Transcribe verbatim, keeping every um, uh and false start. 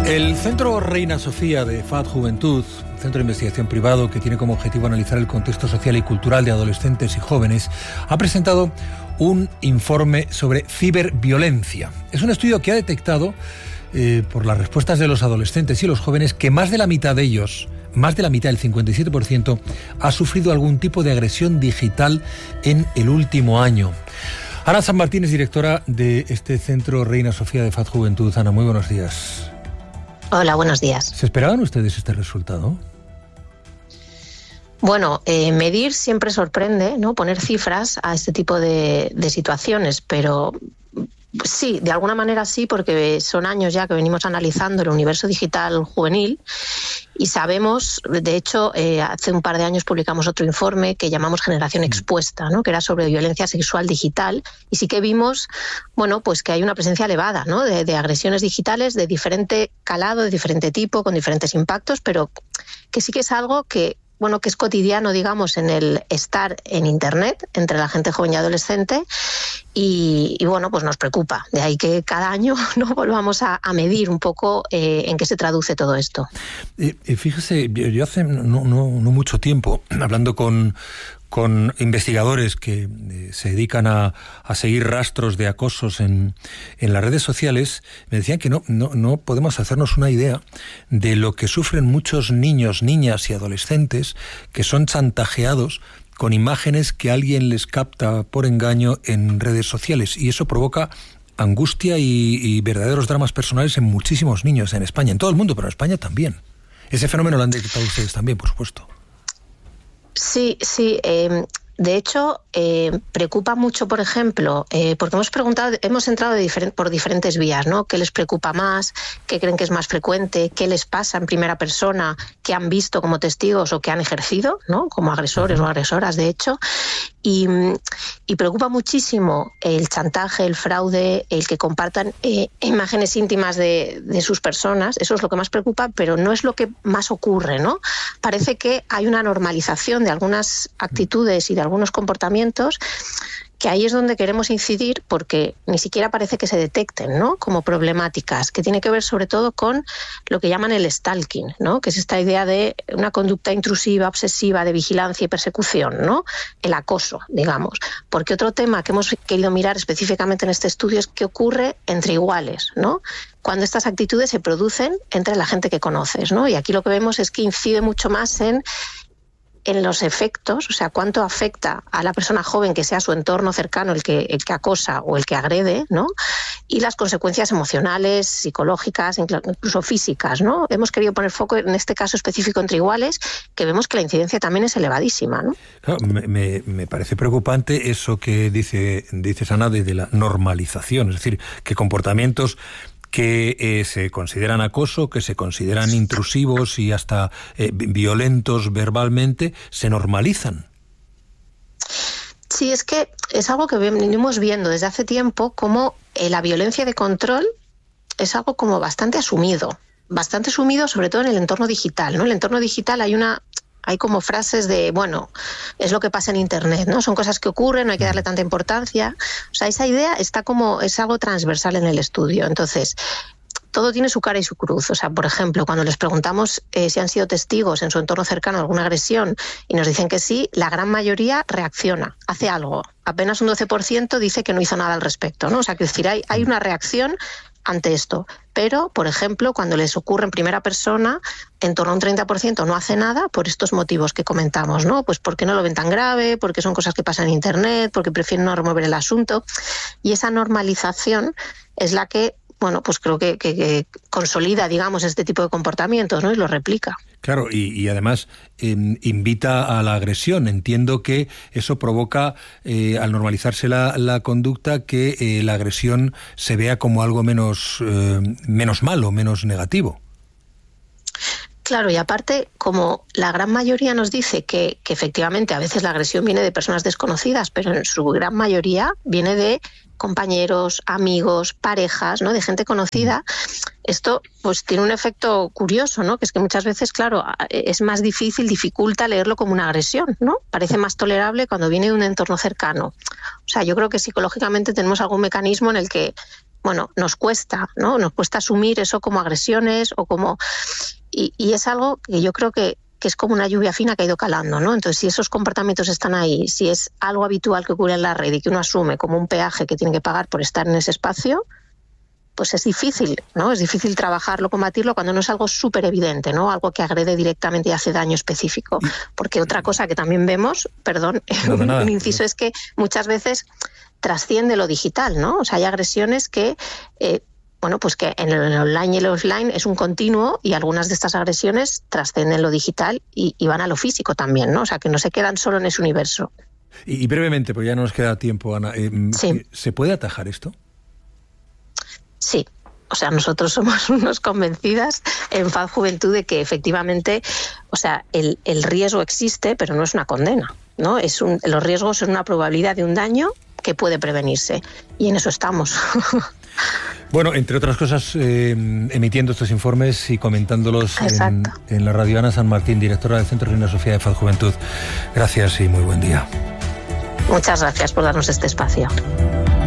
El Centro Reina Sofía de F A D Juventud, un centro de investigación privado que tiene como objetivo analizar el contexto social y cultural de adolescentes y jóvenes, ha presentado un informe sobre ciberviolencia. Es un estudio que ha detectado, eh, por las respuestas de los adolescentes y los jóvenes, que más de la mitad de ellos, más de la mitad, el cincuenta y siete por ciento, ha sufrido algún tipo de agresión digital en el último año. Ana San Martín es directora de este Centro Reina Sofía de F A D Juventud. Ana, muy buenos días. Hola, buenos días. ¿Se esperaban ustedes este resultado? Bueno, eh, medir siempre sorprende, ¿no? Poner cifras a este tipo de, de situaciones, pero sí, de alguna manera sí, porque son años ya que venimos analizando el universo digital juvenil y sabemos, de hecho, eh, hace un par de años publicamos otro informe que llamamos Generación Expuesta, ¿no? Que era sobre violencia sexual digital, y sí que vimos, bueno, pues que hay una presencia elevada, ¿no? de, de agresiones digitales de diferente calado, de diferente tipo, con diferentes impactos, pero que sí que es algo que bueno, que es cotidiano, digamos, en el estar en Internet entre la gente joven y adolescente y, y bueno, pues nos preocupa. De ahí que cada año no volvamos a, a medir un poco eh, en qué se traduce todo esto. Eh, fíjese, yo, yo hace no, no, no mucho tiempo, hablando con... con investigadores que eh, se dedican a, a seguir rastros de acosos en, en las redes sociales, me decían que no, no, no podemos hacernos una idea de lo que sufren muchos niños, niñas y adolescentes que son chantajeados con imágenes que alguien les capta por engaño en redes sociales, y eso provoca angustia y, y verdaderos dramas personales en muchísimos niños en España, en todo el mundo, pero en España también. Ese fenómeno lo han detectado ustedes también, por supuesto. Sí, sí. Eh, de hecho, eh, preocupa mucho, por ejemplo, eh, porque hemos preguntado, hemos entrado de diferent, por diferentes vías, ¿no? ¿Qué les preocupa más? ¿Qué creen que es más frecuente? ¿Qué les pasa en primera persona? ¿Qué han visto como testigos o que han ejercido, ¿no? Como agresores o agresoras, de hecho? Y, y preocupa muchísimo el chantaje, el fraude, el que compartan eh, imágenes íntimas de, de sus personas. Eso es lo que más preocupa, pero no es lo que más ocurre, ¿no? Parece que hay una normalización de algunas actitudes y de algunos comportamientos, que ahí es donde queremos incidir, porque ni siquiera parece que se detecten, ¿no? Como problemáticas, que tiene que ver sobre todo con lo que llaman el stalking, ¿no? Que es esta idea de una conducta intrusiva, obsesiva, de vigilancia y persecución, ¿no? El acoso, digamos. Porque otro tema que hemos querido mirar específicamente en este estudio es qué ocurre entre iguales, ¿no? Cuando estas actitudes se producen entre la gente que conoces, ¿no? Y aquí lo que vemos es que incide mucho más en en los efectos, o sea, cuánto afecta a la persona joven que sea su entorno cercano el que, el que acosa o el que agrede, ¿no? Y las consecuencias emocionales, psicológicas, incluso físicas, ¿no? Hemos querido poner foco en este caso específico entre iguales, que vemos que la incidencia también es elevadísima, ¿no? Claro, me, me parece preocupante eso que dice, dice Ana, de, de la normalización, es decir, que comportamientos que eh, se consideran acoso, que se consideran intrusivos y hasta eh, violentos verbalmente, se normalizan. Sí, es que es algo que venimos viendo desde hace tiempo, como eh, la violencia de control es algo como bastante asumido, bastante asumido sobre todo en el entorno digital, ¿no? En el entorno digital hay una... Hay como frases de, bueno, es lo que pasa en Internet, ¿no? Son cosas que ocurren, no hay que darle tanta importancia. O sea, esa idea está como, es algo transversal en el estudio. Entonces, todo tiene su cara y su cruz. O sea, por ejemplo, cuando les preguntamos eh, si han sido testigos en su entorno cercano de alguna agresión y nos dicen que sí, la gran mayoría reacciona, hace algo. Apenas un doce por ciento dice que no hizo nada al respecto, ¿no? O sea, que decir, hay, hay una reacción ante esto. Pero, por ejemplo, cuando les ocurre en primera persona, en torno a un treinta por ciento no hace nada por estos motivos que comentamos, ¿no? Pues porque no lo ven tan grave, porque son cosas que pasan en Internet, porque prefieren no remover el asunto. Y esa normalización es la que, bueno, pues creo que, que, que consolida, digamos, este tipo de comportamientos, ¿no? Y lo replica. Claro, y, y además eh, invita a la agresión. Entiendo que eso provoca, eh, al normalizarse la, la conducta, que eh, la agresión se vea como algo menos, eh, menos malo, menos negativo. Claro, y aparte, como la gran mayoría nos dice que, que efectivamente a veces la agresión viene de personas desconocidas, pero en su gran mayoría viene de compañeros, amigos, parejas, ¿no? De gente conocida. Esto pues tiene un efecto curioso, ¿no? Que es que muchas veces, claro, es más difícil, dificulta leerlo como una agresión, ¿no? Parece más tolerable cuando viene de un entorno cercano. O sea, yo creo que psicológicamente tenemos algún mecanismo en el que bueno, nos cuesta, ¿no? Nos cuesta asumir eso como agresiones o como... Y, y es algo que yo creo que, que es como una lluvia fina que ha ido calando, ¿no? Entonces, si esos comportamientos están ahí, si es algo habitual que ocurre en la red y que uno asume como un peaje que tiene que pagar por estar en ese espacio, pues es difícil, ¿no? Es difícil trabajarlo, combatirlo cuando no es algo súper evidente, ¿no? Algo que agrede directamente y hace daño específico. Porque otra cosa que también vemos, perdón, no, un, un inciso, es que muchas veces trasciende lo digital, ¿no? O sea, hay agresiones que... Eh, Bueno, pues que en el online y el offline es un continuo y algunas de estas agresiones trascenden lo digital y, y van a lo físico también, ¿no? O sea, que no se quedan solo en ese universo. Y, y brevemente, pues ya no nos queda tiempo, Ana, eh, sí. ¿se puede atajar esto? Sí. O sea, nosotros somos unos convencidas en Faz Juventud de que efectivamente, o sea, el, el riesgo existe, pero no es una condena, ¿no? Es un, los riesgos son una probabilidad de un daño que puede prevenirse y en eso estamos. Bueno, entre otras cosas, eh, emitiendo estos informes y comentándolos en, en la radio. Ana San Martín, directora del Centro Reina Sofía de Faz Juventud. Gracias y muy buen día. Muchas gracias por darnos este espacio.